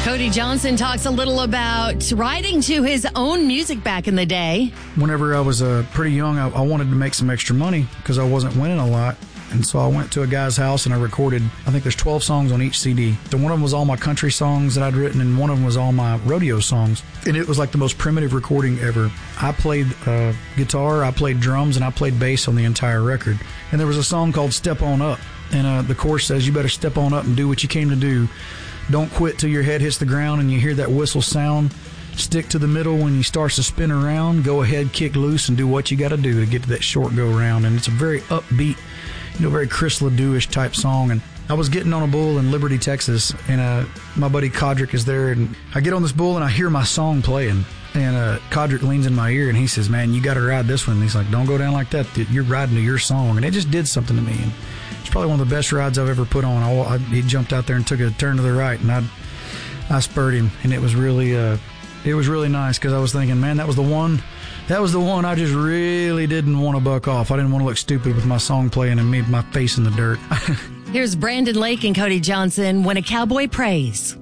Cody Johnson talks a little about writing to his own music back in the day. Whenever I was pretty young, I wanted to make some extra money because I wasn't winning a lot. And so I went to a guy's house and I recorded, I think there's 12 songs on each CD. So one of them was all my country songs that I'd written, and one of them was all my rodeo songs. And it was like the most primitive recording ever. I played guitar, I played drums, and I played bass on the entire record. And there was a song called Step On Up. And the chorus says, you better step on up and do what you came to do. Don't quit till your head hits the ground and you hear that whistle sound. Stick to the middle when you start to spin around. Go ahead, kick loose, and do what you got to do to get to that short go round. And it's a very upbeat, very Chris Ledoux-ish type song. And I was getting on a bull in Liberty, Texas, and my buddy Codrick is there. And I get on this bull and I hear my song playing. And Codrick leans in my ear and he says, man, you got to ride this one. And he's like, don't go down like that. You're riding to your song. And it just did something to me. And it's probably one of the best rides I've ever put on. He jumped out there and took a turn to the right, and I spurred him, and it was really nice because I was thinking, man, that was the one I just really didn't want to buck off. I didn't want to look stupid with my song playing and my face in the dirt. Here's Brandon Lake and Cody Johnson, When a Cowboy Prays.